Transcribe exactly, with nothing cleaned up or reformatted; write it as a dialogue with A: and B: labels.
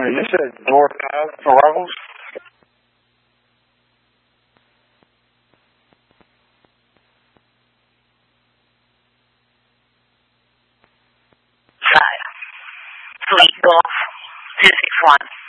A: morning. You said door five arrivals?
B: Five. Fleet Golf two six one.